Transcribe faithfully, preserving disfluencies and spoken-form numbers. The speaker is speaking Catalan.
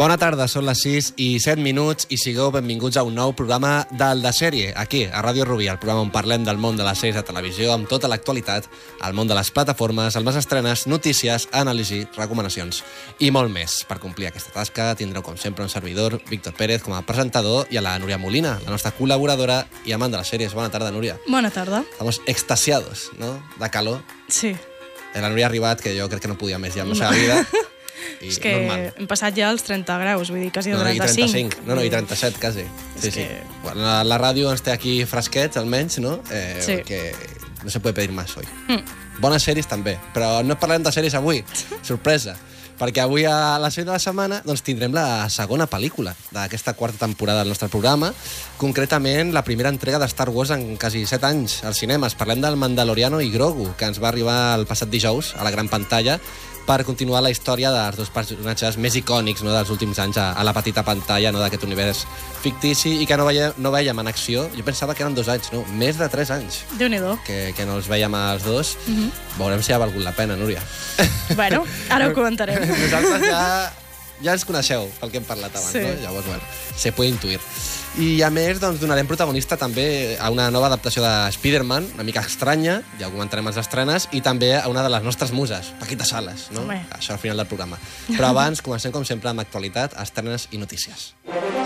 Bona tarda, són les sis i set minuts i sigueu benvinguts a un nou programa del de sèrie, aquí, a Ràdio Rubí, el programa on parlem del món de les sèries de televisió amb tota l'actualitat, el món de les plataformes, les estrenes, notícies, anàlisi, recomanacions i molt més. Per complir aquesta tasca tindreu, com sempre, un servidor, Víctor Pérez, com a presentador, i a la Núria Molina, la nostra col·laboradora i amant de les sèries. Bona tarda, Núria. Bona tarda. Estamos extasiados, ¿no? De calor. Sí. La Núria ha arribat, que jo crec que no podia més ja amb la seva vida. I és que normal. hem passat ja els trenta graus, vull dir, quasi no, no, trenta-cinc. I trenta-cinc. No, no, i trenta-set, quasi. Sí, és sí. que... Bueno, la, la ràdio ens té aquí fresquets, almenys, no? Eh, sí. Que no se puede pedir más hoy. Mm. Bones sèries també, però no parlem de sèries avui. Sorpresa. Perquè avui a la sèrie de la setmana doncs, tindrem la segona pel·lícula d'aquesta quarta temporada del nostre programa, concretament la primera entrega de Star Wars en quasi set anys als cinemes. Parlem del Mandaloriano i Grogu, que ens va arribar el passat dijous a la gran pantalla per continuar la història dels dos personatges més icònics, no, dels últims anys a, a la petita pantalla, no, d'aquest univers fictici i que no veiem, no veiem en acció. Jo pensava que eren dos anys, no? Més de tres anys. Déu-n'hi-do. Que, que no els veiem els dos. Mm-hmm. Veurem si ha valgut la pena, Núria. Bueno, ara ho comentarem. Nosaltres ja, ja ens coneixeu pel que hem parlat abans, sí. No? Llavors, bueno, se puede intuir. I, a més, doncs, donarem protagonista també a una nova adaptació de Spider-Man, una mica estranya, ja ho comentarem als estrenes, i també a una de les nostres muses, Paquita Salas, no? Home. Això al final del programa. Però abans, comencem, com sempre, amb actualitat, estrenes i notícies.